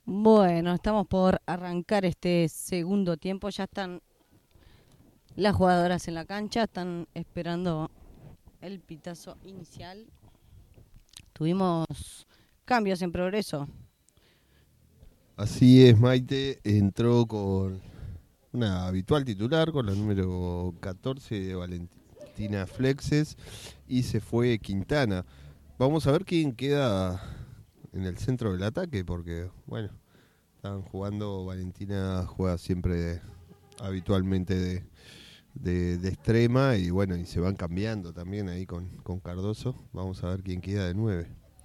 Bueno, estamos por arrancar este segundo tiempo. Ya están las jugadoras en la cancha, están esperando el pitazo inicial. Tuvimos cambios en Progreso. Así es, Maite entró con una habitual titular, con la número 14 de Valentina Flexes, y se fue Quintana. Vamos a ver quién queda en el centro del ataque, porque, bueno, estaban jugando, Valentina juega siempre habitualmente de extrema, y bueno, y se van cambiando también ahí con Cardoso. Vamos a ver quién queda de 9.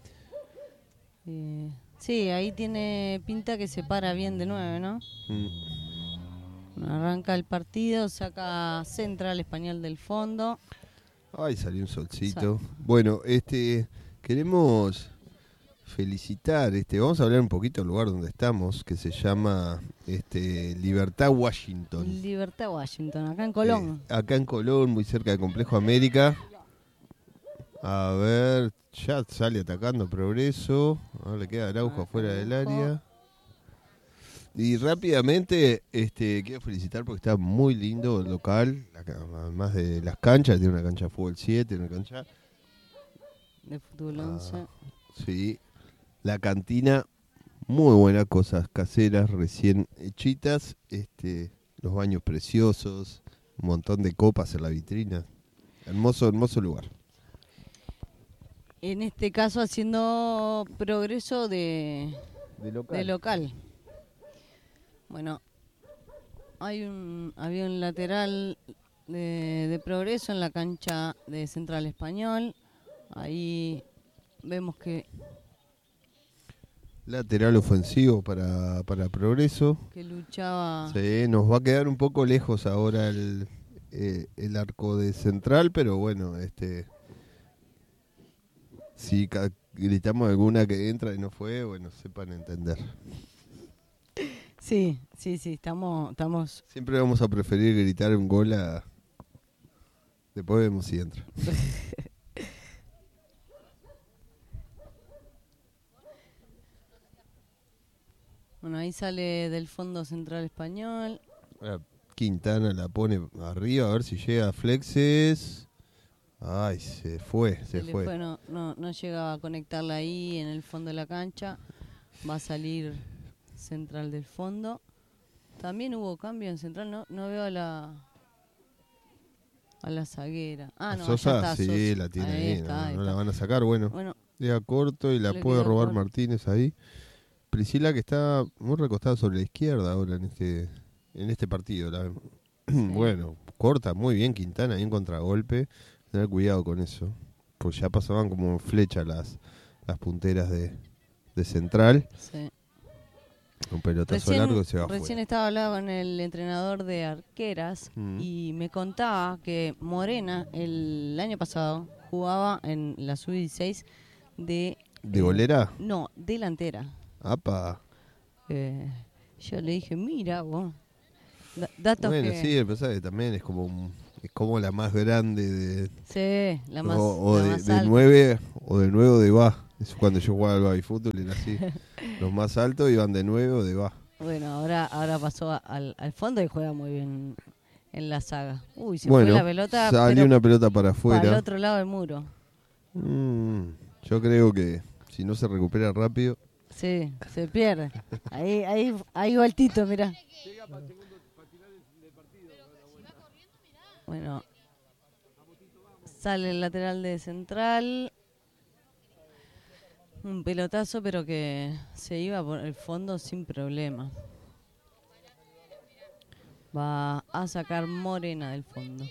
Sí, ahí tiene pinta que se para bien de 9, ¿no? Arranca el partido, saca Central Español del fondo. Ay, salió un solcito. Bueno, queremos felicitar, vamos a hablar un poquito del lugar donde estamos, que se llama Libertad Washington. Libertad Washington, acá en Colón. Acá en Colón, muy cerca del Complejo América. A ver, ya sale atacando Progreso. Ahora le queda Araujo afuera del área. Y rápidamente, quiero felicitar porque está muy lindo el local. Además de las canchas, tiene una cancha de fútbol 7, una cancha de fútbol 11. Sí, la cantina, muy buenas cosas caseras, recién hechitas. Los baños preciosos, un montón de copas en la vitrina. Hermoso, hermoso lugar. En este caso haciendo Progreso de local. Bueno, había un lateral de Progreso en la cancha de Central Español. Ahí vemos que... Lateral ofensivo para Progreso. Que luchaba... Sí, nos va a quedar un poco lejos ahora el arco de Central, pero bueno, si gritamos alguna que entra y no fue, bueno, sepan entender. Sí, estamos... Siempre vamos a preferir gritar un gol a... Después vemos si entra. Bueno, ahí sale del fondo Central Español. Quintana la pone arriba a ver si llega a Flexes. Ay, se fue. No llegaba a conectarla ahí en el fondo de la cancha. Va a salir Central del fondo. También hubo cambio en Central, no veo a la zaguera. No, Sosa, está sí, Sosa. la tiene ahí, Está, no la van a sacar. Bueno, llega corto y la puede robar Martínez ahí. Priscila, que está muy recostada sobre la izquierda ahora en este partido. Sí. Bueno, corta muy bien Quintana ahí en contragolpe. Tener cuidado con eso, pues ya pasaban como flecha las punteras de Central. Sí. Un pelotazo largo y se va Recién afuera. estaba hablando con el entrenador de arqueras y me contaba que Morena el año pasado jugaba en la sub-16 ¿De golera? No, delantera. ¡Apa! Yo le dije, mira vos, datos bueno, que... sí, pero sabe, también es como la más grande de... Sí, la más de 9 o de 9 o de va. Es cuando yo jugaba al baby fútbol era así. Los más altos iban de 9 o de va. Bueno, ahora pasó al fondo y juega muy bien en la saga. Uy, se fue la pelota. Salió una pelota para afuera. Para el otro lado del muro. Yo creo que si no se recupera rápido... Sí, se pierde. Ahí va el Tito, mirá. Bueno, sale el lateral de Central. Un pelotazo, pero que se iba por el fondo sin problema. Va a sacar Morena del fondo.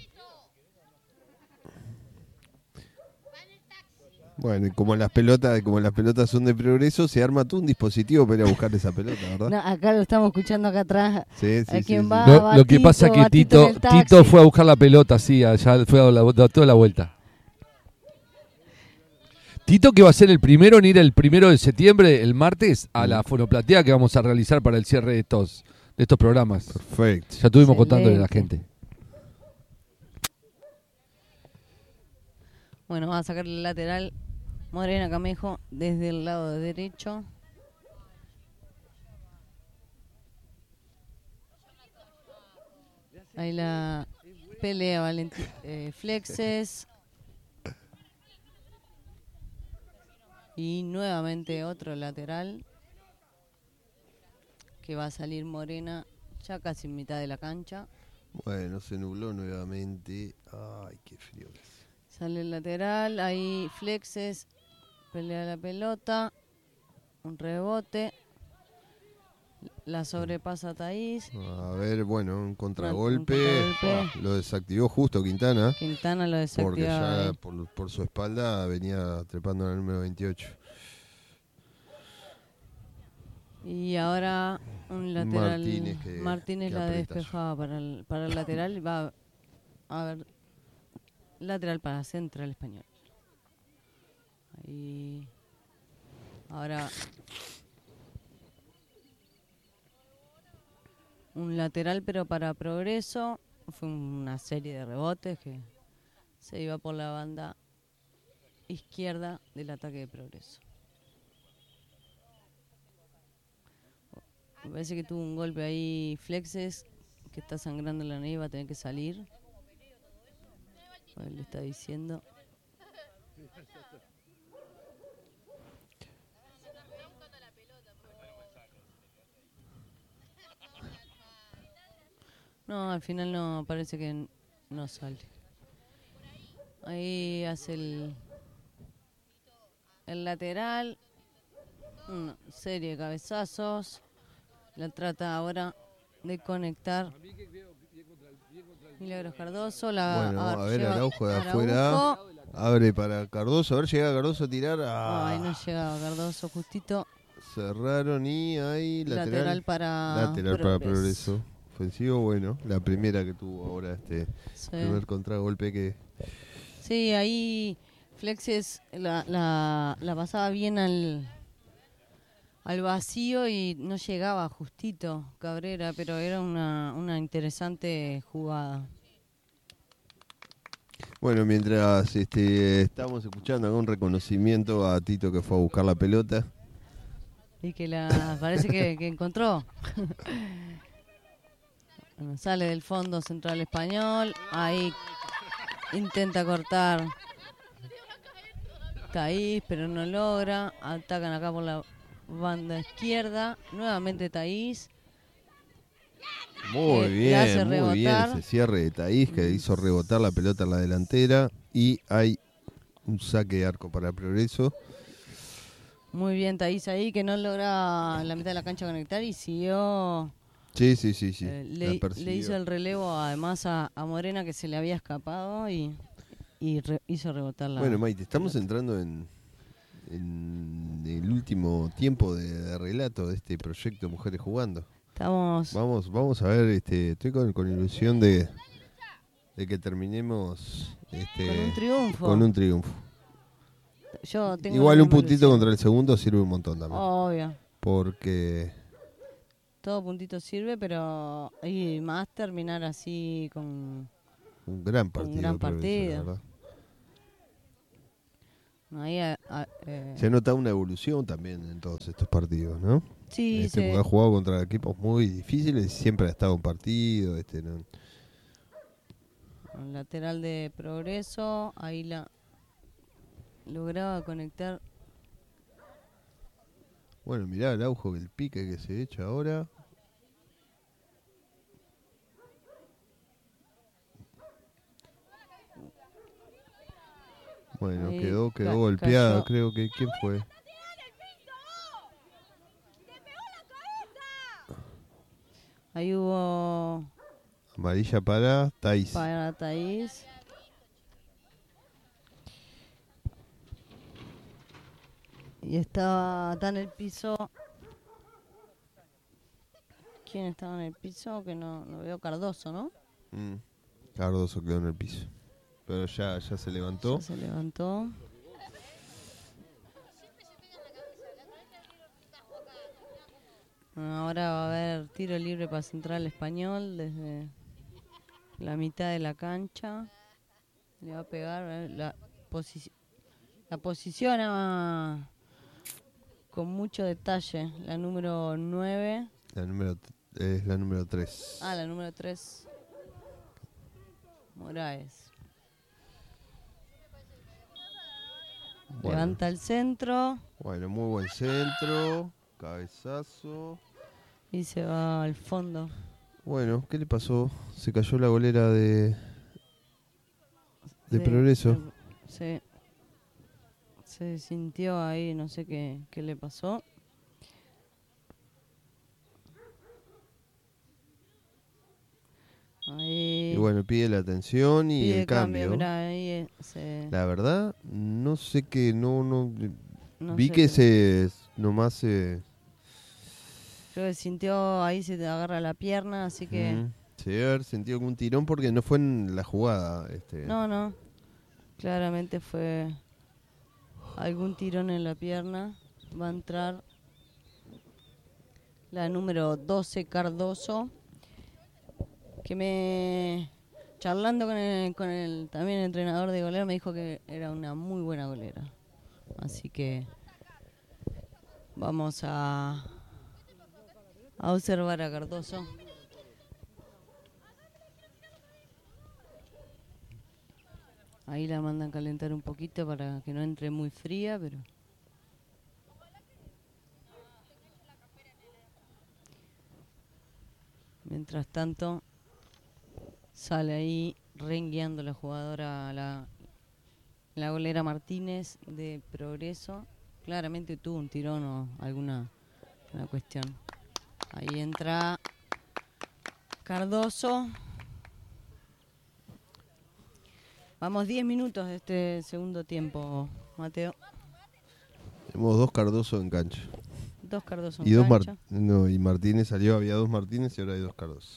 Bueno, y como las pelotas son de Progreso, se arma todo un dispositivo para ir a buscar esa pelota, ¿verdad? No, acá lo estamos escuchando acá atrás. Sí. Va, lo que pasa es que Tito fue a buscar la pelota, sí, allá fue a dar toda la vuelta. Tito, que va a ser el primero en ir el 1 de septiembre, el martes, a la fonoplatea que vamos a realizar para el cierre de estos programas. Perfecto. Ya estuvimos contándole a la gente. Bueno, va a sacar el lateral Morena Camejo desde el lado derecho. Ahí la pelea Flexes. Y nuevamente otro lateral. Que va a salir Morena ya casi en mitad de la cancha. Bueno, se nubló nuevamente. Ay, qué frío que es. Sale el lateral, ahí Flexes, pelea la pelota, un rebote, la sobrepasa Thaís. A ver, bueno, un contragolpe. Un contragolpe. Lo desactivó justo Quintana. Quintana lo desactiva. Porque ya por su espalda venía trepando en el número 28. Y ahora un lateral. Martínez la aprieta despejaba para el lateral. Y va a ver. Lateral para Central Español. Ahí. Ahora. Un lateral, pero para Progreso. Fue una serie de rebotes que se iba por la banda izquierda del ataque de Progreso. Me parece que tuvo un golpe ahí Flexes, que está sangrando la nariz, va a tener que salir. Le está diciendo. No, al final no, parece que no sale. Ahí hace el lateral. Una serie de cabezazos. La trata ahora de conectar. Milagros Cardoso. Bueno, a ver, Araujo de afuera. Abre para Cardoso. A ver, llega Cardoso a tirar. Ay, no llegaba Cardoso, justito. Cerraron y ahí lateral para Progreso. Ofensivo, bueno, la primera que tuvo ahora primer contragolpe que... Sí, ahí Flexes la pasaba bien al vacío y no llegaba justito Cabrera, pero era una interesante jugada. Bueno, mientras estamos escuchando algún reconocimiento a Tito que fue a buscar la pelota. Y que parece que encontró. Bueno, sale del fondo Central Español. Ahí intenta cortar Thaís, pero no logra. Atacan acá por la banda izquierda. Nuevamente Thaís. Muy bien ese cierre de Thaís que hizo rebotar la pelota en la delantera. Y hay un saque de arco para Progreso. Muy bien Thaís ahí, que no logra la mitad de la cancha conectar y siguió... Sí. Le hizo el relevo además a Morena, que se le había escapado y hizo rebotar la... Bueno, Maite, estamos entrando en el último tiempo de relato de este proyecto Mujeres Jugando. Vamos a ver, estoy con ilusión de que terminemos con un triunfo. Yo tengo igual un puntito contra el segundo sirve un montón también. Obvio. Porque todo puntito sirve, pero y más terminar así con un gran partido. Ahí, se ha notado una evolución también en todos estos partidos, ¿no? Sí, porque ha jugado contra equipos muy difíciles y siempre ha estado en partido. ¿no? Un lateral de Progreso, ahí lograba conectar. Bueno, mirá el aujo, el pique que se echa ahora. Bueno, ahí quedó golpeada, cayó. Creo que ¿quién fue? Ahí hubo amarilla para Thaís. Para Thaís. Y está en el piso. ¿Quién estaba en el piso? Que no veo. Cardoso, ¿no? Cardoso quedó en el piso. Pero ya se levantó. Ya se levantó. Ahora va a haber tiro libre para Central Español desde la mitad de la cancha. Le va a pegar la posiciona con mucho detalle la número 9. Es la número 3. Ah, la número 3. Moraes. Bueno. Levanta el centro Bueno, muy buen centro. Cabezazo. y se va al fondo. Bueno, ¿qué le pasó? Se cayó la golera de Sí, Progreso. se sintió ahí, no sé qué le pasó. Ahí Y bueno, pide la atención y pide el cambio. mirá, ahí La verdad, no sé qué, no no vi sé que qué- nomás se creo que sintió ahí, se te agarra la pierna, así que se debe haber sentido como un tirón porque no fue en la jugada. no, claramente fue algún tirón en la pierna. Va a entrar la número 12, Cardoso, que charlando con el también entrenador de golera, me dijo que era una muy buena golera. Así que vamos a observar a Cardoso. Ahí la mandan calentar un poquito para que no entre muy fría, pero mientras tanto sale ahí rengueando la jugadora, la golera Martínez de Progreso. Claramente tuvo un tirón o alguna una cuestión. Ahí entra Cardoso. Vamos 10 minutos de este segundo tiempo, Mateo. Tenemos 2 Cardoso en cancha. 2 Cardoso Y en cancha. y Martínez salió, había 2 Martínez y ahora hay 2 Cardoso.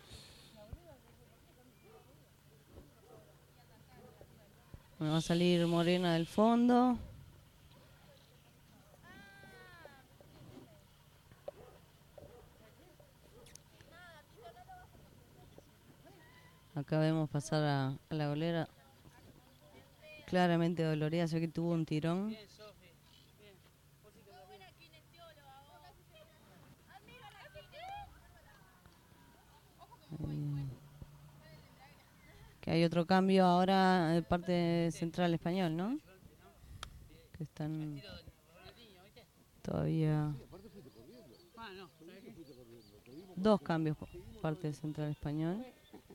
Bueno, va a salir Morena del fondo. Acá vemos pasar a la golera. Claramente dolorida, sé que tuvo un tirón. Que hay otro cambio ahora de parte de Central Español, ¿no? Que están todavía 2 cambios por parte de Central Español.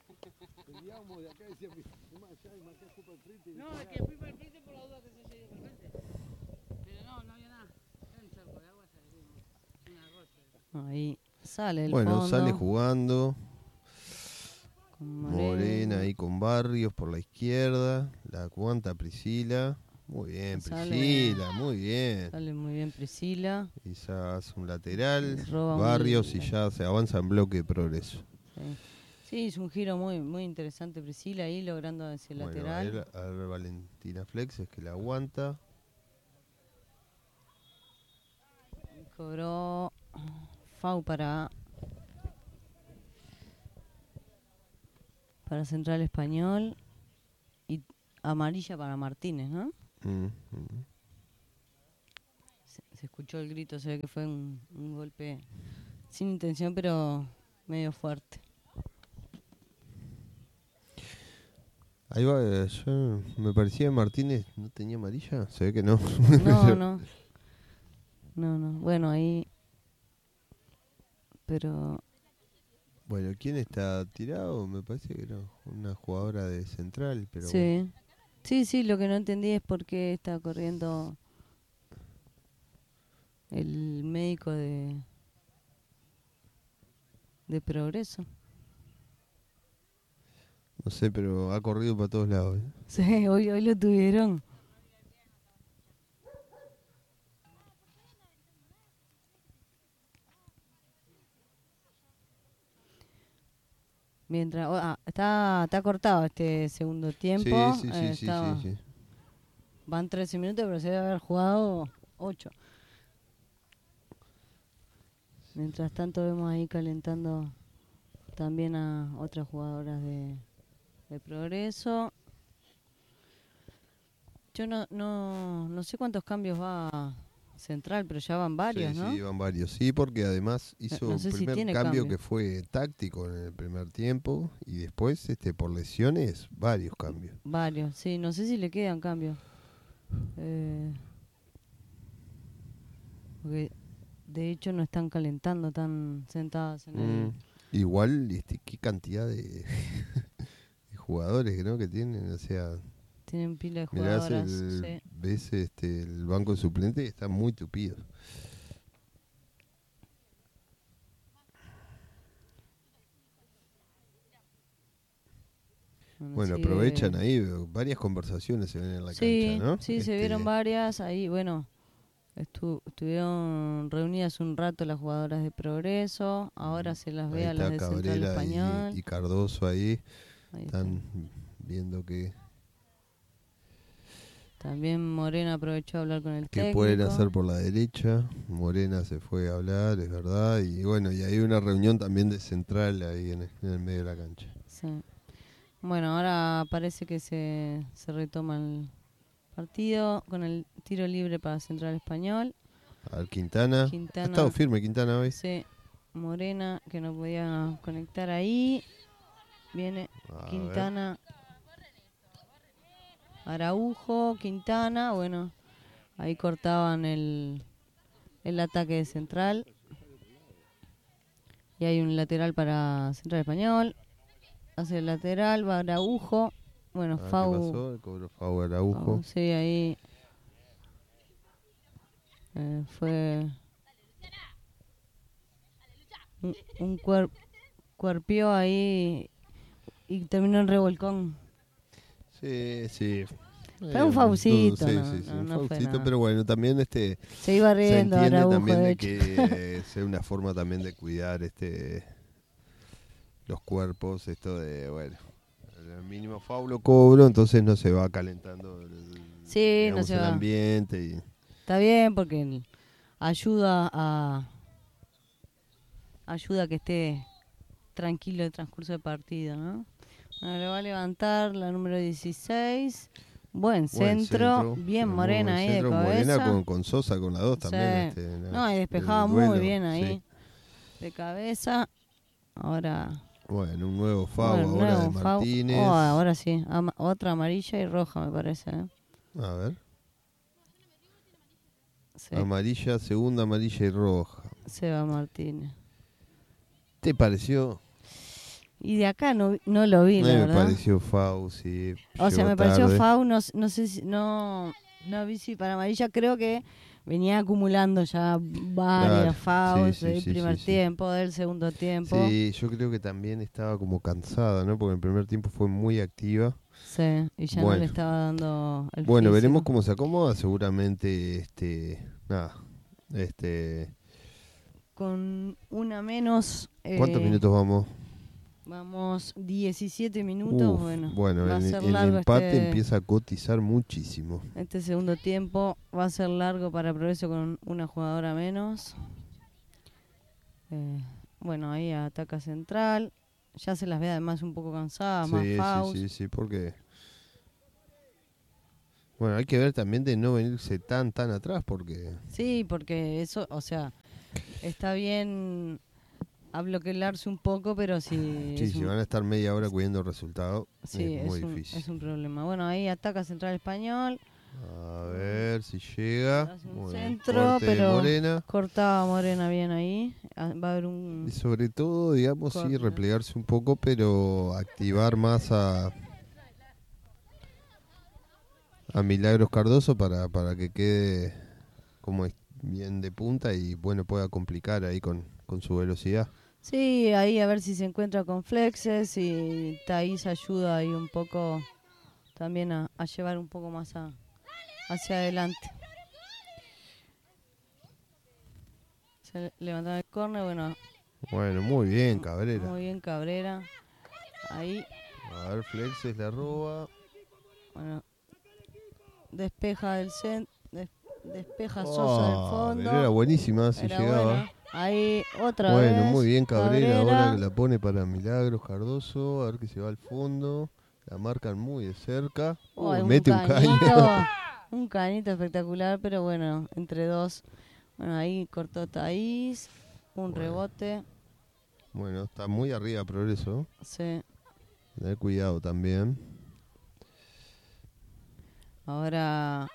No, es que fui para el frente por la duda que se haya ido para el frente. Pero no había nada. Era un charco de agua, una rocha. Ahí sale el Bueno, fondo. sale jugando Con Morena ahí con Barrios por la izquierda. La aguanta Priscila. Muy bien, Sale. Priscila, muy bien. Sale muy bien Priscila. Y ya hace un lateral. Roba Barrios y ya se avanza en bloque de Progreso. Sí, es un giro muy interesante Priscila ahí logrando ese lateral. A ver, Valentina Flex es que la aguanta. Cobró FAU para Central Español y amarilla para Martínez, ¿no? Se escuchó el grito, se ve que fue un golpe sin intención, pero medio fuerte. Ahí va, yo me parecía que Martínez no tenía amarilla, se ve que no. No. Bueno, ahí. Pero. Bueno, ¿quién está tirado? Me parece que era una jugadora de Central, pero Sí. bueno. Sí, lo que no entendí es por qué está corriendo el médico de Progreso. No sé, pero ha corrido para todos lados. Sí, hoy lo tuvieron. Mientras está cortado este segundo tiempo. Sí. Van 13 minutos, pero se debe haber jugado 8. Mientras tanto vemos ahí calentando también a otras jugadoras de Progreso. Yo no sé cuántos cambios va Central, pero ya van varios, sí, ¿no? sí, van varios. Sí, porque además hizo no sé el si primer tiene cambio cambio. que fue táctico en el primer tiempo y después por lesiones varios cambios. Varios, sí, no sé si le quedan cambios. Porque de hecho no están calentando, tan sentadas en el... Igual, qué cantidad de, de jugadores, ¿no? Que tienen, o sea, Tienen pila de mirás jugadoras, sí. ves el banco de suplentes y está muy tupido. Bueno, sigue- aprovechan ahí, varias conversaciones se ven en la Sí, cancha, ¿no? sí, se vieron varias. Ahí, bueno, estuvieron reunidas un rato las jugadoras de Progreso. Ahora se las ve Ahí a las está de Central Cabrera Español. y Cardoso ahí, Ahí está. están viendo que También Morena aprovechó a hablar con el qué técnico. pueden hacer por la derecha. Morena se fue a hablar, es verdad, y bueno, y hay una reunión también de Central ahí en el medio de la cancha. Sí. Bueno, ahora parece que se retoma el partido con el tiro libre para Central Español. A ver, Quintana. Ha estado firme Quintana hoy. Sí, Morena, que no podía conectar ahí. Viene A Quintana. Araujo, Quintana, bueno, ahí cortaban el ataque de Central. Y hay un lateral para Central Español. Hace el lateral, va Araujo. Bueno, ¿Qué Fau. pasó? El cobro Fau Araujo. Sí, ahí fue un cuerpió ahí y terminó en revolcón. Sí, sí. Fue un Faucito, sí, no, sí, sí, no, un no fue Faucito, nada. pero bueno, también se iba se riendo entiende Araujo, también de de hecho. que sea una forma también de cuidar los cuerpos, esto de, bueno, el mínimo foul lo cobro, entonces no se va calentando Sí, digamos, no se el va. ambiente y Está bien porque ayuda a que esté tranquilo el transcurso del partido, ¿no? Bueno, le va a levantar la número 16. Buen centro, bien Morena ahí de cabeza. Morena con Sosa, con la 2 Sí. también. No, y despejaba el muy duelo, bien ahí. sí. De cabeza. Ahora. Bueno, un nuevo foul Bueno, ahora de nuevo foul. Martínez. Ahora sí. Otra amarilla y roja, me parece. A ver. Sí. Amarilla, segunda amarilla y roja. Seba Martínez. ¿Te pareció? Y de acá no lo vi, la me verdad. pareció foul, sí. O sea, llegó me pareció tarde. foul, no sé si, no vi si para amarilla, creo que venía acumulando ya varias fouls sí, del sí, primer sí. tiempo, del segundo tiempo. Sí, yo creo que también estaba como cansada, ¿no? Porque el primer tiempo fue muy activa. Sí, y ya no le estaba dando el Bueno, físico. veremos cómo se acomoda, seguramente, con una menos. ¿Cuántos minutos vamos? Vamos 17 minutos, bueno, va a ser el largo empate empieza a cotizar muchísimo. Este segundo tiempo va a ser largo para Progreso con una jugadora menos. Bueno, ahí ataca Central. Ya se las ve además un poco cansadas, más fouls. Sí, porque... Bueno, hay que ver también de no venirse tan atrás porque... Sí, porque eso, o sea, está bien abloquelarse un poco, pero si... Sí, si van a estar media hora cuidando el resultado, sí, es muy difícil. Es un problema. Bueno, ahí ataca Central Español. A ver si llega. Hace un centro, pero Morena. cortaba Morena bien ahí. Va a haber un... Y sobre todo, digamos, sí, replegarse un poco, pero activar más a Milagros Cardoso para que quede como bien de punta y bueno, pueda complicar ahí con su velocidad. Sí, ahí a ver si se encuentra con flexes y Thaís ayuda ahí un poco también a llevar un poco más hacia adelante. Se levantaba el córner, Bueno, muy bien Cabrera. Muy bien Cabrera. Ahí. A ver, flexes la roba. Bueno, despeja del centro. Despeja Sosa del fondo. Era buenísima si llegaba. Buena. Ahí otra vez. Bueno, muy bien Cabrera, ahora que la pone para Milagros Cardoso, a ver que se va al fondo. La marcan muy de cerca. Oh, mete un caño. Un canito espectacular, pero bueno, entre dos. Bueno, ahí cortó Thaís. Un Bueno. rebote. Bueno, está muy arriba Progreso. Sí. Tener cuidado también. Ahora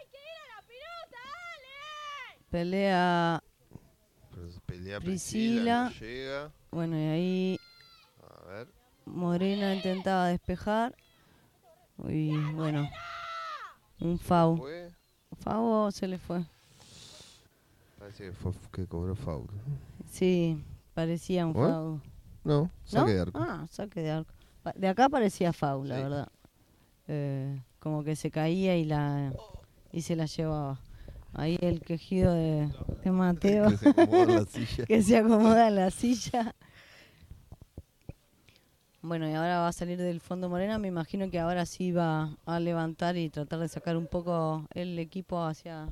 pelea Pelea Priscila. Priscila, no llega. Bueno, y ahí A ver. Morena intentaba despejar. Y bueno, un foul. Fue. Favo se le fue. Parece que fue que cobró foul. Sí, parecía un ¿Bueno? foul. No, saque ¿No? de arco. Ah, saque de arco. De acá parecía foul, la Sí. verdad. Como que se caía y se la llevaba. Ahí el quejido de Mateo, Que se acomodó en la silla. que se acomoda en la silla. Bueno, y ahora va a salir del fondo Morena. Me imagino que ahora sí va a levantar y tratar de sacar un poco el equipo hacia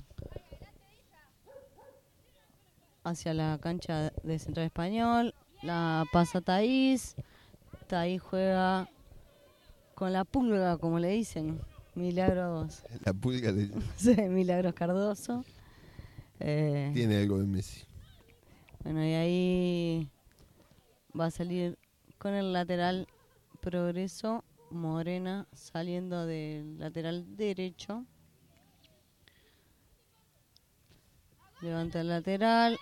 la cancha de Central Español. La pasa Thaís. Thaís juega con la pulga, como le dicen. Milagros, La pulga sí, Milagros Cardoso. tiene algo de Messi. Bueno, y ahí va a salir con el lateral Progreso. Morena saliendo del lateral derecho. Levanta el lateral.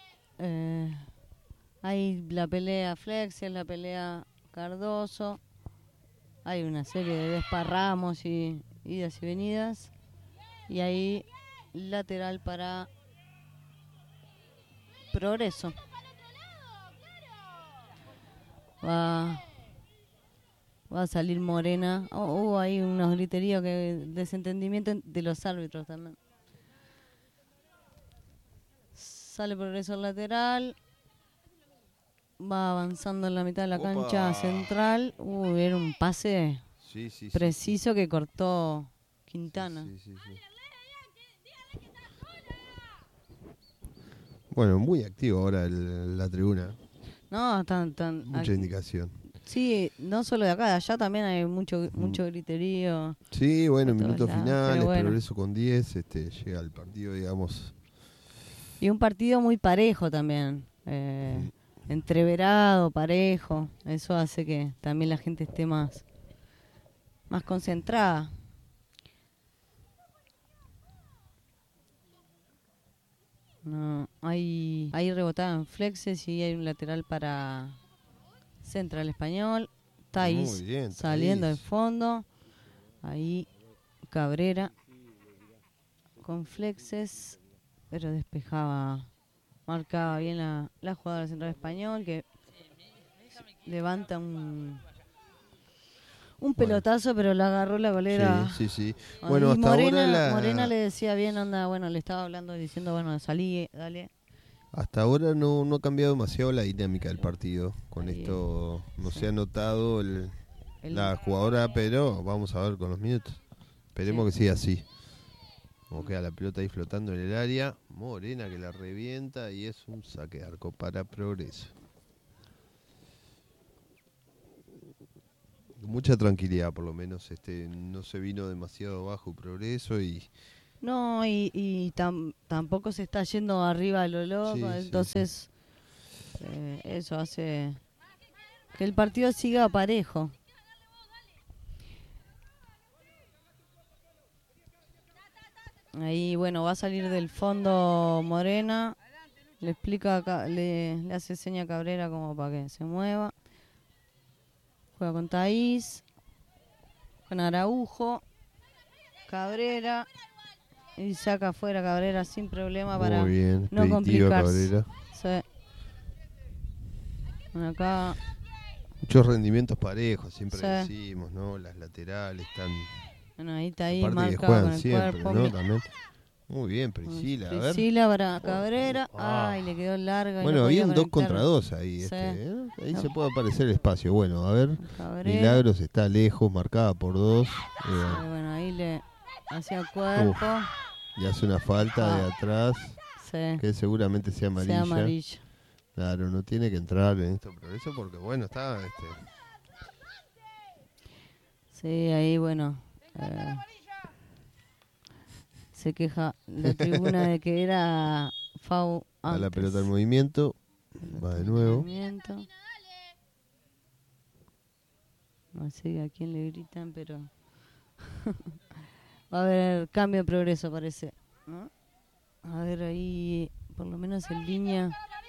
Hay la pelea Flexes, la pelea Cardoso. Hay una serie de desparramos y idas y venidas. Y ahí lateral para Progreso. Va a salir Morena. Hubo ahí unos griteríos, desentendimiento de los árbitros también. Sale Progreso al lateral. Va avanzando en la mitad de la Opa. cancha central. Era un pase Sí, sí, sí. preciso que cortó Quintana. Sí, sí, sí. Bueno, muy activo ahora la tribuna. No, tan Mucha indicación. sí, no solo de acá, de allá también hay mucho griterío. Sí, bueno, Por todos minutos lados, finales, pero bueno. Progreso con 10, llega al partido, digamos. Y un partido muy parejo también. Entreverado, parejo. Eso hace que también la gente esté más concentrada. No, hay rebotada en Flexes y hay un lateral para Central Español. Thaís Muy bien, saliendo del Thaís. fondo. Ahí Cabrera con Flexes, pero despejaba, marcaba bien la jugadora de Central Español, que levanta un pelotazo, pero la agarró la golera. Sí, sí, sí. Ahí Bueno, hasta ahora Morena le decía bien, anda, bueno, le estaba hablando, diciendo, bueno, salí, dale. Hasta ahora no ha cambiado demasiado la dinámica del partido. Con Ahí, esto no sí. se ha notado la jugadora, pero vamos a ver con los minutos. Esperemos Sí. que siga así. Como queda la pelota ahí flotando en el área. Morena que la revienta y es un saque de arco para Progreso. Mucha tranquilidad por lo menos. No se vino demasiado bajo Progreso y No, y tampoco se está yendo arriba a lo loco, Sí, sí, entonces eso hace que el partido siga parejo. Ahí, bueno, va a salir del fondo Morena, le explica, le hace seña a Cabrera como para que se mueva. Juega con Thaís, con Araujo, Cabrera, y saca afuera Cabrera sin problema para muy bien, no expeditiva complicarse. Cabrera. Sí. Bueno, acá Muchos rendimientos parejos, siempre Sí. decimos, ¿no? Las laterales están... bueno, ahí está ahí Aparte que marcado con juegan el siempre, cuerpo. ¿no? También. Muy bien, Priscila, a ver. Priscila para Cabrera. Ah. Ay, le quedó larga. y Bueno, no podía había un 2 conectar. contra 2 ahí. Sí. Ahí No. se puede aparecer el espacio. Bueno, a ver. Cabrera. Milagros está lejos, marcada por 2. Sí, bueno, ahí le hacía cuerpo. Y hace una falta de Ah. atrás, Sí. que seguramente sea amarilla. Sea amarilla. Claro, no tiene que entrar en esto Progreso porque, bueno, está... Sí, ahí, bueno. Se queja la tribuna de que era FAU A la antes. pelota en movimiento. Va de nuevo. Movimiento. No sé a quién le gritan, pero va a haber cambio de progreso, parece, ¿no? A ver ahí, por lo menos en línea.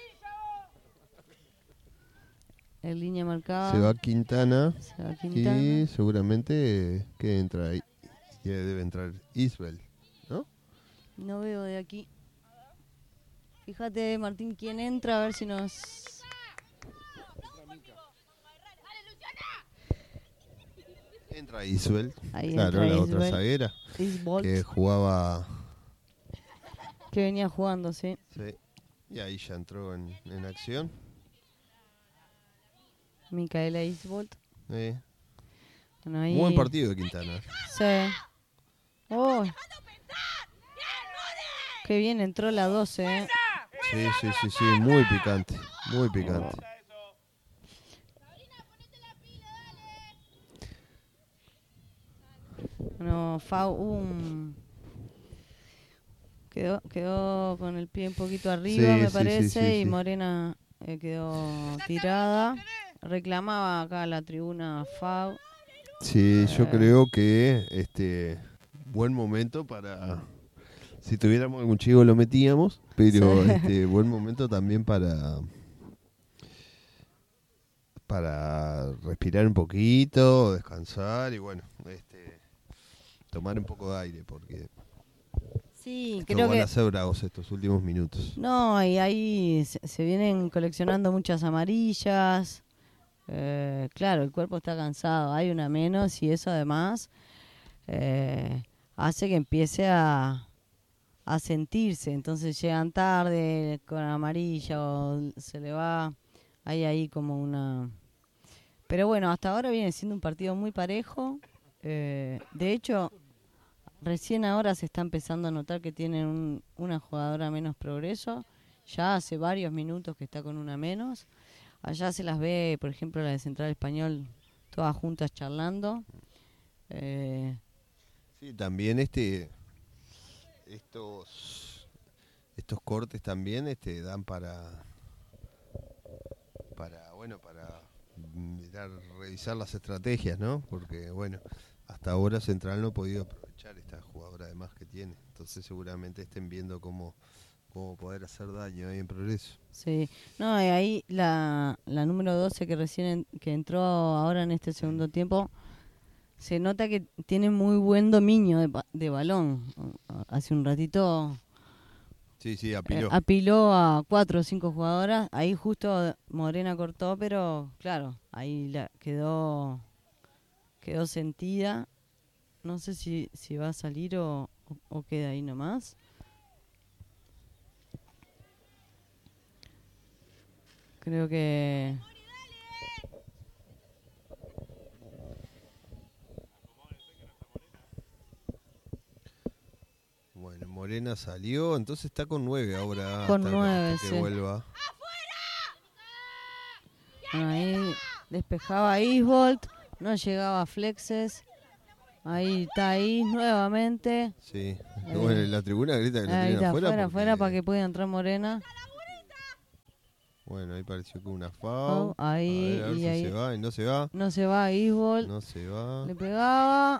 En línea marcada. Se va Quintana. Se va Quintana. Y seguramente que entra ahí. Y debe entrar Isbel, ¿no? No veo de aquí. Fíjate, Martín, quién entra, a ver si nos... Entra Isbel. Ahí Claro, entra la otra Isbel. zaguera. Isbolt, Que jugaba. que venía jugando, sí. Sí. Y ahí ya entró en acción. Micaela Isbolt. Sí. Bueno, ahí... Buen partido de Quintana. Sí. Oh. Qué bien entró la 12, ¿eh? Sí. Muy picante. Muy picante. Bueno, Fau quedó con el pie un poquito arriba, Sí, me sí, parece, sí, y sí. Morena quedó tirada. Reclamaba acá la tribuna Fau. Sí, yo creo que buen momento para. Si tuviéramos algún chivo lo metíamos, pero Sí. buen momento también para respirar un poquito, descansar y bueno, tomar un poco de aire porque Sí, estos creo van que... a ser bravos estos últimos minutos. No, y ahí se vienen coleccionando muchas amarillas. Claro, el cuerpo está cansado, hay una menos y eso además hace que empiece a sentirse. Entonces llegan tarde con amarilla o se le va. Hay ahí como una... Pero bueno, hasta ahora viene siendo un partido muy parejo. De hecho, recién ahora se está empezando a notar que tienen una jugadora menos progreso. Ya hace varios minutos que está con una menos. Allá se las ve, por ejemplo, la de Central Español, todas juntas charlando. Sí, también estos cortes también dan para mirar, revisar las estrategias, ¿no? Porque bueno, hasta ahora Central no ha podido aprovechar esta jugadora de más que tiene, entonces seguramente estén viendo cómo poder hacer daño ahí en Progreso. Sí, no, y ahí la número 12 que recién que entró ahora en este segundo tiempo, se nota que tiene muy buen dominio de balón. Hace un ratito Sí, apiló. apiló a 4 o 5 jugadoras, ahí justo Morena cortó, pero claro, ahí quedó sentida. No sé si va a salir o queda ahí nomás. Creo que... Bueno, Morena salió, entonces está con 9 ahora. Con hasta 9, que sí. vuelva. Ahí despejaba Isbolt, no llegaba Flexes. Ahí está Is nuevamente. Sí, bueno, la tribuna grita que lo Ahí tienen está, afuera. afuera para que pueda entrar Morena. Bueno, ahí pareció que una FAU. Ahí, a ver y si ahí se va y no se va. no se va Isbolt. No se va. Le pegaba.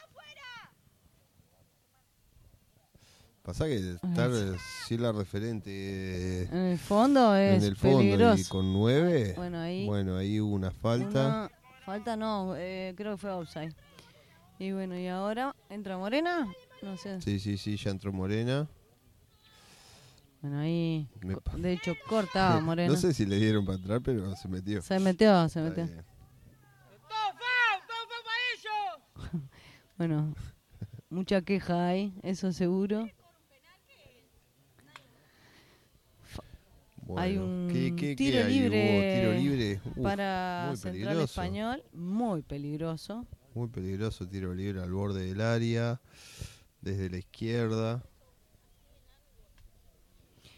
Pasa que estar sin la referente En el fondo en es el fondo peligroso. y con 9. Bueno, ahí Hubo una falta. Falta no, creo que fue offside. Y bueno, ¿y ahora entra Morena? No sé. Sí, ya entró Morena. Bueno, ahí, Me pa- de hecho, cortaba Morena. No sé si le dieron para entrar, pero se metió. Se metió. Está bien. ¡Todo FAU para ellos! Bueno, mucha queja hay, eso seguro. Bueno, Hay un ¿qué tiro hay? libre Hubo tiro libre. para muy Central peligroso. Español, muy peligroso. Muy peligroso, tiro libre al borde del área, desde la izquierda.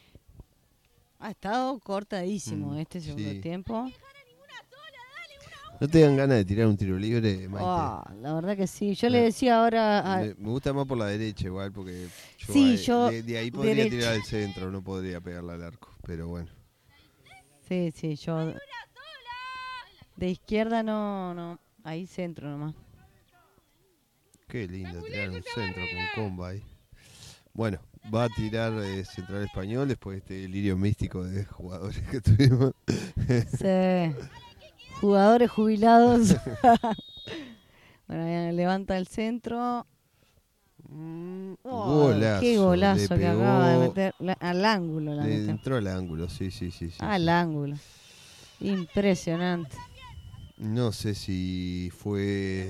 Ha estado cortadísimo este segundo sí. tiempo. ¿No te dan ganas de tirar un tiro libre, Maite? La verdad que sí. Yo le decía ahora... Me gusta más por la derecha igual, porque yo, Sí, yo de ahí podría derecha. tirar al centro, no podría pegarle al arco, pero bueno. Sí, yo... De izquierda no. Ahí centro nomás. Qué lindo tirar un centro con comba ahí. Bueno, va a tirar Central Español después de este delirio místico de jugadores que tuvimos. Sí. Jugadores jubilados. Bueno, ya levanta el centro. Golazo. Qué golazo le que pegó, acaba de meter. Al ángulo la le metió. entró al ángulo, sí. Al ángulo. Impresionante. No sé si fue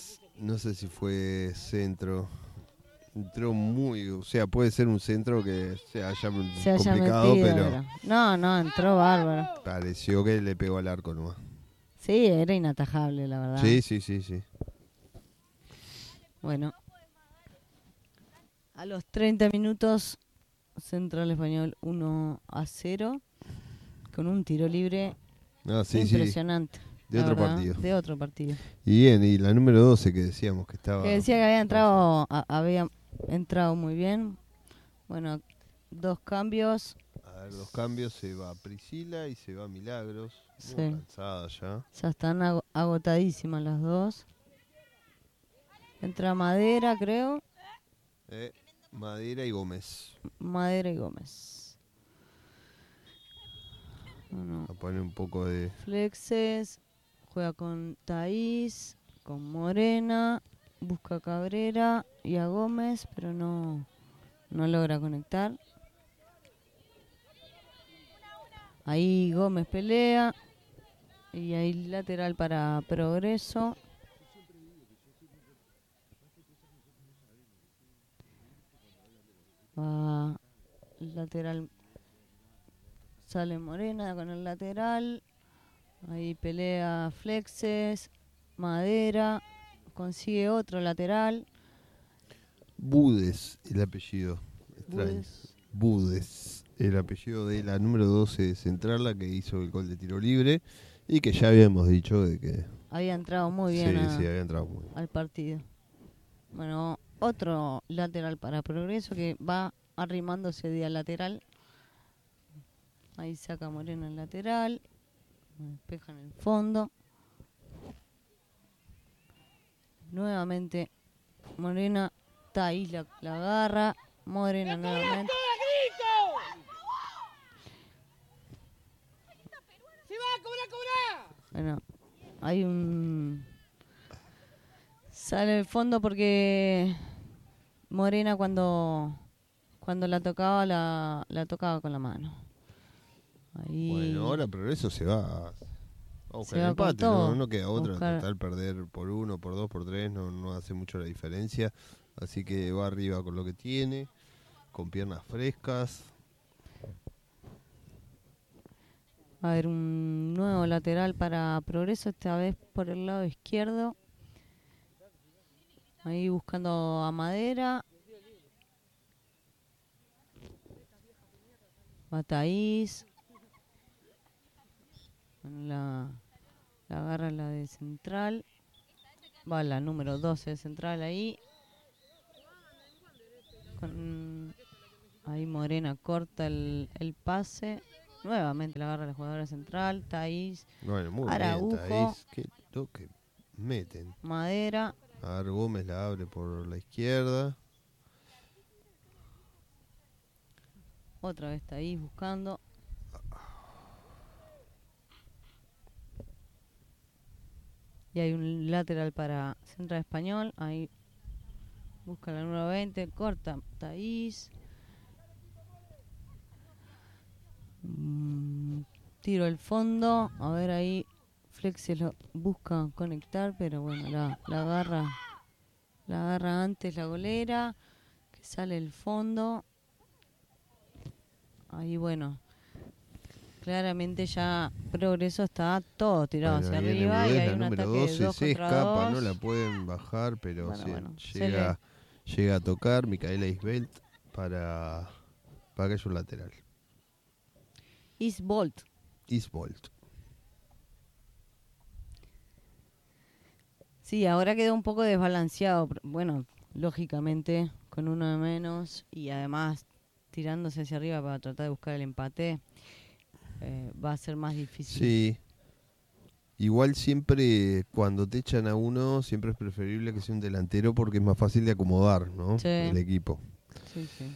centro. Entró muy, o sea, puede ser un centro que se haya complicado, metido, pero no, entró bárbaro. pareció que le pegó al arco nomás. Sí, era inatajable, la verdad. Sí. Bueno. A los 30 minutos, Central Español 1-0, con un tiro libre impresionante. De otro partido. De otro partido. Y bien, y la número 12 que decíamos que estaba... Que decía que había entrado muy bien. Bueno, 2 cambios. A ver, 2 cambios, se va Priscila y se va Milagros. Sí. Muy cansada ya. Ya están agotadísimas las dos. Entra Madera, creo. Madera y Gómez. Madera y Gómez. Bueno, A poner un poco de... Flexes. Juega con Thaís, con Morena. Busca a Cabrera y a Gómez, pero no logra conectar. Ahí Gómez pelea. Y ahí lateral para Progreso. Va lateral. Sale Morena con el lateral. Ahí pelea Flexes. Madera. Consigue otro lateral. Budes, el apellido. Extraño. Budes, el apellido de la número 12 de Central, la que hizo el gol de tiro libre. Y que ya habíamos dicho de que... Había entrado muy bien había entrado muy bien al partido. Bueno, otro lateral para Progreso que va arrimándose de al lateral. Ahí saca Morena el lateral. Despeja en el fondo. Nuevamente Morena. Thaís la agarra. Morena nuevamente. ¡Se va! ¡Cobra! Bueno, hay un... Sale el fondo porque Morena cuando la tocaba, la tocaba con la mano. Ahí Bueno, ahora Progreso se va a buscar Se el va con empate, todo. no queda otra. Buscar- Total, perder por 1, por 2, por 3 no hace mucho la diferencia. Así que va arriba con lo que tiene, con piernas frescas. Va a haber un nuevo lateral para Progreso, esta vez por el lado izquierdo. Ahí buscando a Madera. Va Thaís. La agarra la de Central. Va la número 12 de Central ahí. Ahí Morena corta el pase. Nuevamente la agarra la jugadora central. Thaís. Bueno, muy Araujo. bien, Thaís. Qué toque meten. Madera. A ver, Gómez la abre por la izquierda. Otra vez Thaís buscando. Y hay un lateral para Central Español. Ahí busca la número 20. Corta Thaís. Tiro el fondo. A ver ahí. Flexes lo busca conectar. Pero bueno, la agarra. La agarra antes la golera. Que sale el fondo. Ahí bueno. Claramente ya Progreso está todo tirado Bueno, hacia viene arriba y Budez, hay la un número ataque de 12 2 se contra escapa, 2. no la pueden bajar, pero Bueno, llega a tocar Micaela Isbelt para que haya un lateral. Isbolt. Isbolt. Sí, ahora quedó un poco desbalanceado. Bueno, lógicamente, con uno de menos y además tirándose hacia arriba para tratar de buscar el empate, va a ser más difícil. Sí. Igual siempre cuando te echan a uno, siempre es preferible que sea un delantero porque es más fácil de acomodar, ¿no? Sí. El equipo. Sí, sí.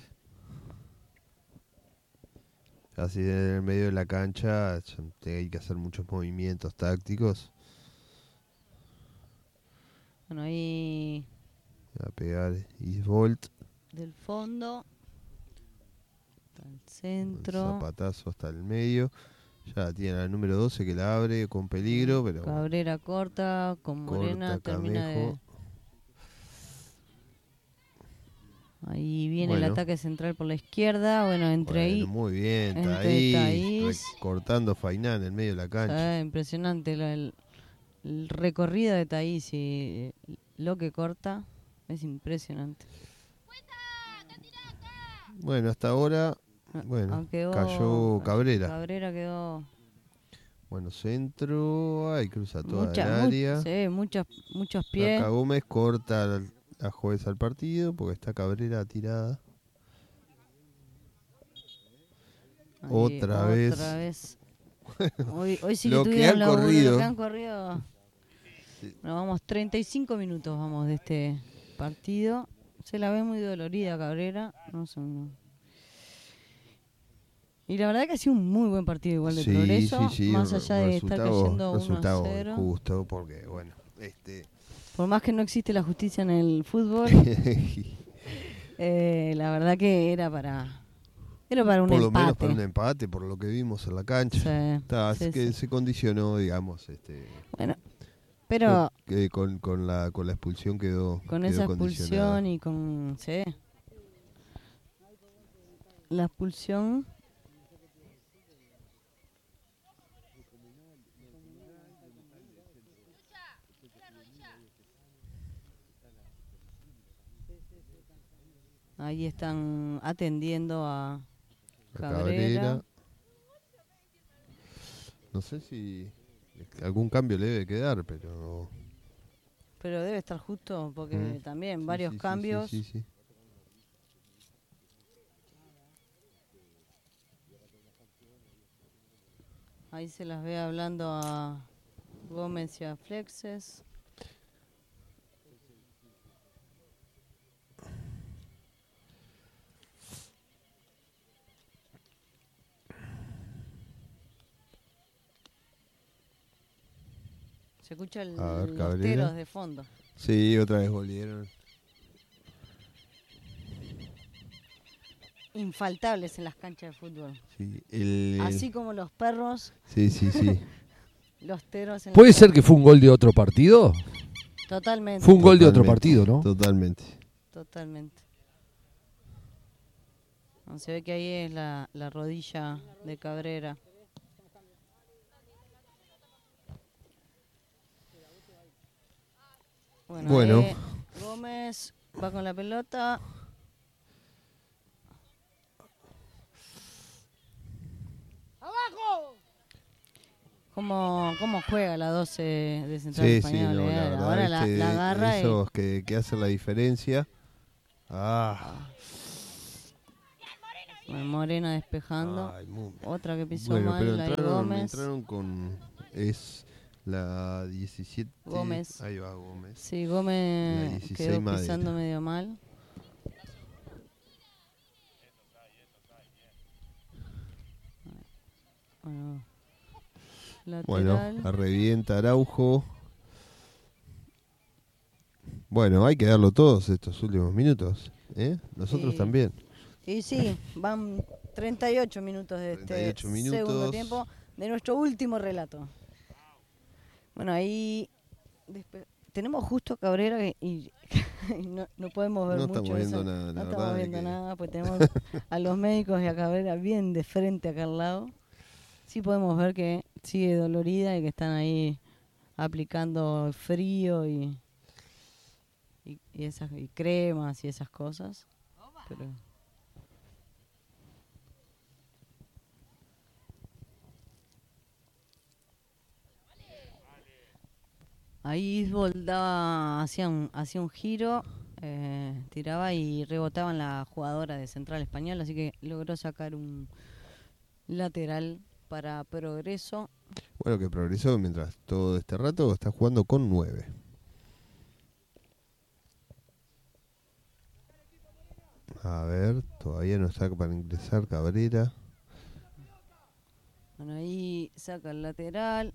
Así en el medio de la cancha hay que hacer muchos movimientos tácticos. Bueno, ahí A pegar Isbolt, del fondo hasta el un centro. zapatazo hasta el medio. Ya tiene al número 12 que la abre con peligro, pero Cabrera corta, con Morena corta termina Camejo. Ahí viene el Bueno. ataque central por la izquierda. Bueno, entre Bueno, ahí. muy bien, entre Taís, Taís. cortando Fainán en el medio de la cancha. Impresionante el recorrido de Taís y lo que corta es impresionante. Bueno, hasta ahora, bueno, cayó Cabrera. Cabrera quedó Bueno, centro, ay, cruza toda el área. sí, muchos pies. Acá Gómez corta a jueza al partido porque está Cabrera tirada. Ahí, Otra vez. Hoy sí que Lo que tuvieron han laburo, corrido. lo que han corrido. Sí. Bueno, vamos 35 minutos vamos de este partido. Se la ve muy dolorida Cabrera. No sé, no. Y la verdad que ha sido un muy buen partido igual de Progreso. Sí, más allá de estar cayendo 1-0. 1-0. Justo porque, bueno, Por más que no existe la justicia en el fútbol, la verdad que era para un por lo empate. menos para un empate, por lo que vimos en la cancha. Sí, Así que sí. se condicionó, digamos, Bueno, pero que con la expulsión quedó con quedó esa condicionada. expulsión y con la expulsión. Ahí están atendiendo a Cabrera. No sé si algún cambio le debe quedar, pero Debe estar justo porque también varios sí, cambios. Sí. Ahí se las ve hablando a Gómez y a Flexes. Se escucha los teros de fondo. Sí, otra vez volvieron. Infaltables en las canchas de fútbol. Sí, Así como los perros. Sí. Los teros en ¿Puede ser que fue un gol de otro partido? Totalmente. Fue un gol de otro partido, ¿no? Totalmente. No, se ve que ahí es la rodilla de Cabrera. Bueno. Gómez va con la pelota. ¡Abajo! ¿Cómo juega la 12 de Central Sí, Español? no, la verdad, Ahora la agarra esos que hacen la diferencia. Morena despejando. Otra que pisó bueno, mal, pero la de Gómez. entraron con... Es la 17... Gómez. Ahí va Gómez. Sí, Gómez La 16 quedó Madera. pisando medio mal. Bueno, lateral. la revienta Araujo. Bueno, hay que darlo todos estos últimos minutos. Nosotros también. Y sí, van 38 minutos de 38 este segundo tiempo de nuestro último relato. Bueno, ahí tenemos justo a Cabrera y no podemos ver No mucho. estamos viendo nada, no la estamos verdad viendo que... nada, pues tenemos a los médicos y a Cabrera bien de frente acá al lado. Sí podemos ver que sigue dolorida y que están ahí aplicando frío y cremas y esas cosas. Pero Ahí Isbol hacía un giro, tiraba y rebotaba en la jugadora de Central Español, así que logró sacar un lateral para Progreso. Bueno, que progresó mientras todo este rato está jugando con 9. A ver, todavía no está para ingresar Cabrera. Bueno, ahí saca el lateral.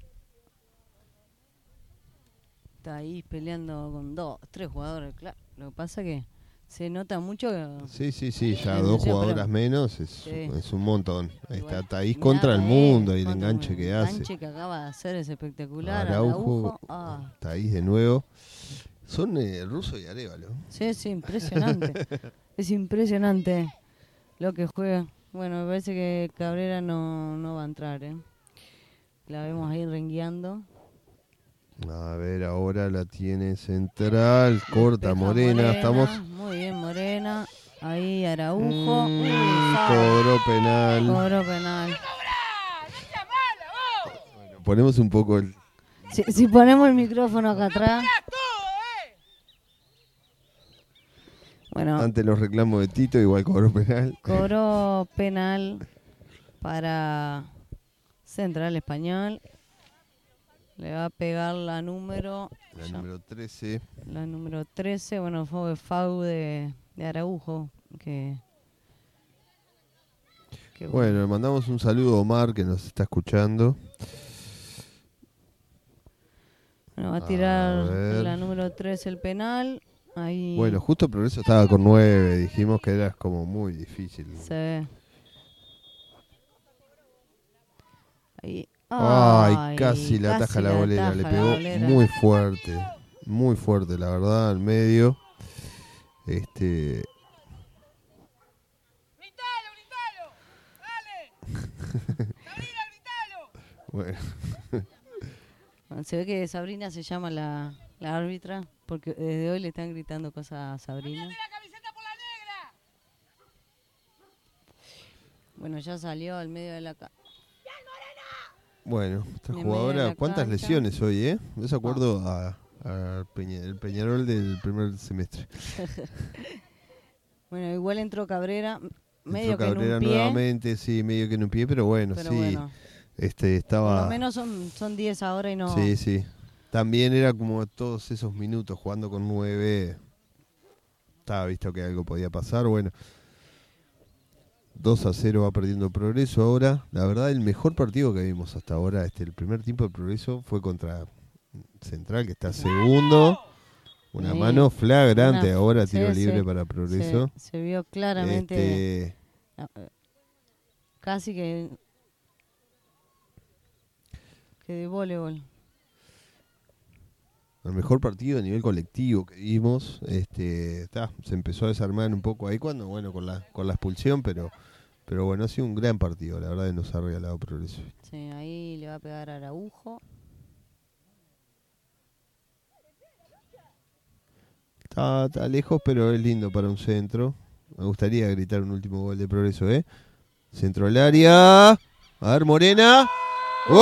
Está ahí peleando con 3 jugadores, claro. Lo que pasa que se nota mucho que Sí, ya Sí, 2 sí, jugadoras pero- menos Sí. es un montón. Ahí igual, está Thaís nada, contra el mundo y el contra enganche que el hace. enganche que acaba de hacer es espectacular. Araujo, Araujo. Thaís de nuevo. Son Russo y Arévalo. Sí, impresionante. Es impresionante lo que juega. Bueno, me parece que Cabrera no va a entrar, ¿eh? La vemos ahí rengueando. A ver, ahora la tiene central, corta Despeja Morena, estamos... Muy bien, Morena. Ahí Araujo. Uy, foul. Cobró penal. Cobró penal. Bueno, ponemos un poco el... Si ponemos el micrófono acá atrás. Bueno, Ante los reclamos de Tito, igual cobró penal. cobró penal para Central Español. Le va a pegar la número... La número 13. La número 13, bueno, fue foul de Araujo. Bueno, le mandamos un saludo a Omar que nos está escuchando. Bueno, va a A tirar ver. la número 13 el penal. Ahí Bueno, justo Progreso estaba con 9, dijimos que era como muy difícil. se ve. Ahí. Ay, casi la ataja la bolera, ataja le la pegó bolera. muy fuerte, la verdad, al medio. ¡Gritalo, gritalo! ¡Dale! ¡Sabrina, gritalo! Bueno, Bueno, se ve que Sabrina se llama la árbitra, porque desde hoy le están gritando cosas a Sabrina. ¡Ponete la camiseta por la negra! Bueno, ya salió al medio de la bueno, esta En medio de jugadora, la ¿cuántas cancha. lesiones hoy, eh? Me acuerdo a el Peñarol del primer semestre. Bueno, igual entró Cabrera, medio Entró que en Cabrera un pie, nuevamente, sí, medio que en un pie, pero bueno, pero sí. bueno, por Estaba... lo menos son 10 ahora y no... Sí. También era como todos esos minutos jugando con 9. Estaba visto que algo podía pasar. Bueno, 2-0 va perdiendo Progreso ahora. La verdad, el mejor partido que vimos hasta ahora, el primer tiempo de Progreso, fue contra Central, que está segundo. Una Sí, mano flagrante una- ahora, sí, tiro libre sí, para Progreso. Se vio claramente Este, casi que de voleibol. el mejor partido a nivel colectivo que vimos, se empezó a desarmar un poco ahí cuando, bueno, con la expulsión, pero bueno, ha sido un gran partido, la verdad que nos ha regalado Progreso. Sí, ahí le va a pegar a Araujo. Está lejos, pero es lindo para un centro. Me gustaría gritar un último gol de Progreso, ¿eh? Centro al área. A ver, Morena. ¡Gol!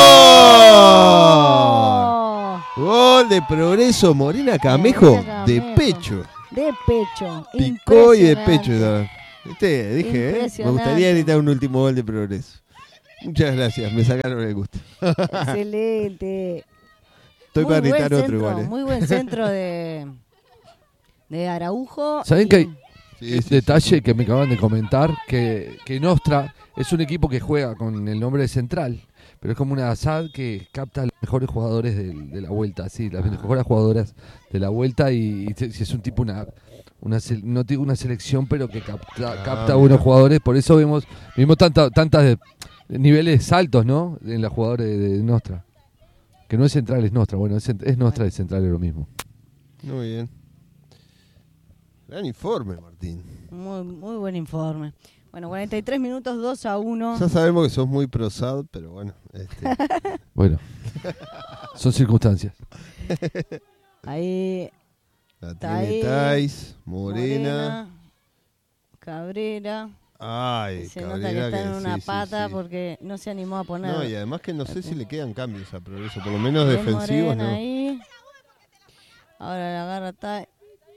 Gol de Progreso, Morena Camejo, Morena de Camejo. pecho. De pecho. Picó y de Impresionante. pecho. Dije, me Impresionante. gustaría gritar un último gol de Progreso. Muchas gracias, me sacaron el gusto. Excelente. Estoy Muy para buen gritar otro centro, igual, ¿eh? Muy buen centro de Araujo. ¿Saben y- que hay Sí, sí, detalle que me acaban de comentar? Que Nostra es un equipo que juega con el nombre de Central, pero es como una ASAD que capta a los mejores jugadores de la vuelta, sí, las mejores jugadoras de la vuelta y es un tipo, no digo una selección, pero que capta a buenos jugadores, por eso vimos tantas niveles altos, ¿no? En la jugadora de Nostra. Que no es Central, es Nostra. Bueno, es Nostra y Central es lo mismo. Muy bien. Gran informe, Martín. Muy buen informe. Bueno, 43 minutos, 2-1. Ya sabemos que sos muy prosad, pero bueno. Bueno, son circunstancias. Ahí La Thaís, tiene Thais, Morena. Cabrera. Ay, Se nota Cabrera, que está en una sí, sí, pata sí. porque no se animó a poner. No, y además que no sé si le quedan cambios a Progreso, por lo menos Bien defensivos, Morena ¿no? ahí. Ahora la agarra Tai.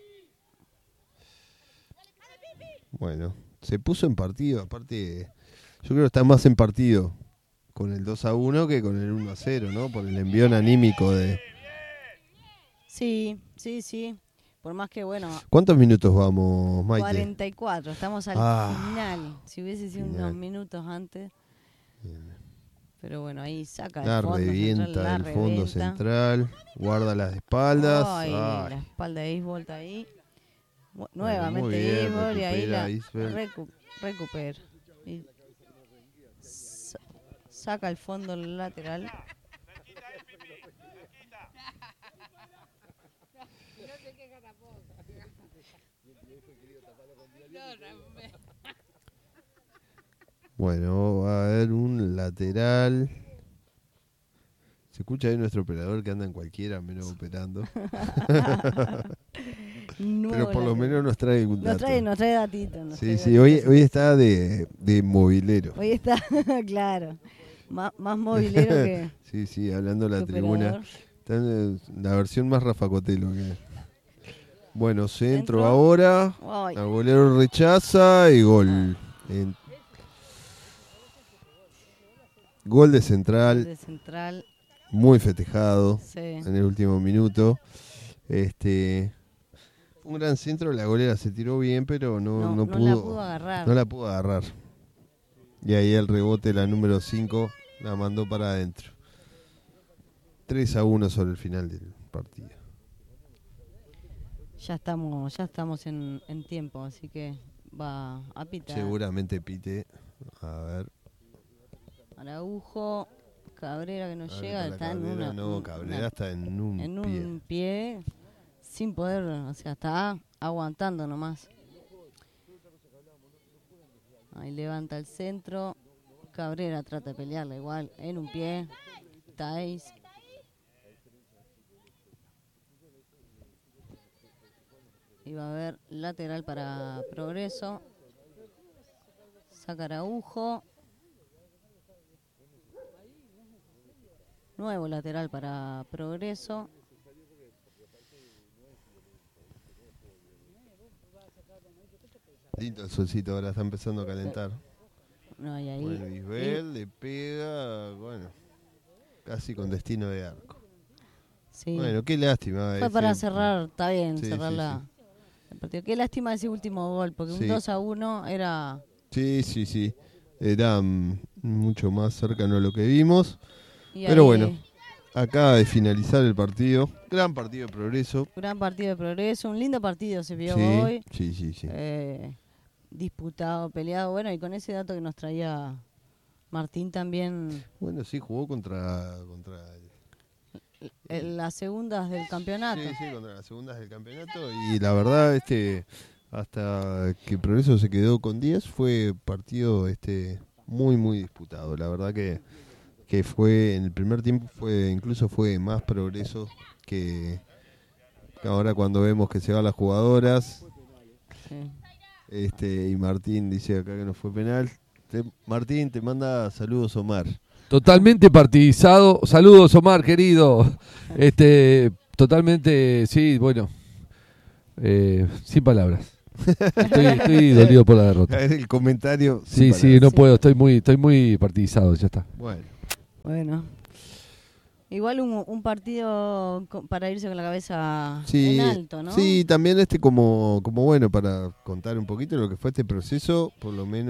Bueno, se puso en partido. Aparte, yo creo que está más en partido con el 2-1 que con el 1-0, ¿no? Por el envión anímico de... Sí. Por más que, bueno, ¿Cuántos minutos vamos, Maite? 44. Estamos al final. Si hubiese sido final. unos minutos antes. Pero bueno, ahí saca La el fondo revienta central, del fondo revienta. central, guarda las espaldas. Ay, Ay, la espalda de Isbolt ahí. muy Nuevamente bien, Isbolt y ahí recupera la Isbell. recupera. Y saca el fondo lateral. Bueno, va a haber un lateral. Se escucha ahí nuestro operador que anda en cualquiera, menos operando. Pero por lo menos nos trae un dato. Nos trae datitos. Sí, hoy está de movilero. Hoy está, claro. Más movilero que. Sí, hablando de la que tribuna. operador. Está en la versión más Rafa Cotelo. Bueno, centro Centro. ahora. Ay, El golero rechaza y gol. Gol de Central, de central. muy festejado Sí. en el último minuto. Un gran centro, la golera se tiró bien, pero no No pudo, la pudo agarrar. no la pudo agarrar. Y ahí el rebote, la número 5, la mandó para adentro. 3-1 sobre el final del partido. Ya estamos en tiempo, así que va a pitar. Seguramente pite. A ver. Araujo, Cabrera que no A ver, llega, para está en Cabrera, una. no, Cabrera una- está en un en pie. un pie sin poder, o sea, está aguantando nomás. Ahí levanta el centro. Cabrera trata de pelearla igual, en un pie. Tais. Y va a haber lateral para Progreso. Saca Araujo. Nuevo lateral para Progreso. Lindo el solcito, ahora está empezando a calentar. No, y ahí. Bueno, Isbel le pega, bueno, casi con destino de arco. Sí. Bueno, qué lástima. Fue para cerrar, está bien, Sí, cerrar sí, el partido. Qué lástima ese último gol, porque Sí. un 2-1 era. Sí. Era mucho más cercano a lo que vimos. Y Pero ahí, bueno, acaba de finalizar el partido. Gran partido de Progreso. gran partido de Progreso, un lindo partido se vio Sí, hoy. sí. Disputado, peleado. Bueno, y con ese dato que nos traía Martín también, Bueno, sí, jugó contra las segundas del campeonato. Sí, contra las segundas del campeonato. Y la verdad, hasta que Progreso se quedó con 10, fue partido muy disputado. La verdad que fue, en el primer tiempo incluso fue más Progreso que ahora cuando vemos que se van las jugadoras. Sí. Y Martín dice acá que no fue penal. Martín, te manda saludos Omar. Totalmente partidizado. Saludos, Omar, querido. Totalmente, sí, bueno. Sin palabras. Estoy dolido por la derrota. El comentario. Sí, no puedo. Estoy muy partidizado, ya está. Bueno. Igual un partido para irse con la cabeza Sí, en alto, ¿no? Sí, también como bueno para contar un poquito lo que fue este proceso, por lo menos.